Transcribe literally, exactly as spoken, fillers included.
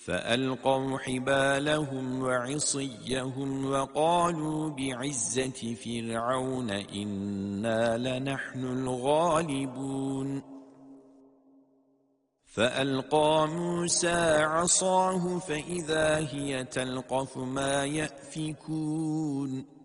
فألقوا حبالهم وعصيهم وقالوا بعزة فرعون إنا لنحن الغالبون فألقى موسى عصاه فإذا هي تلقف ما يأفكون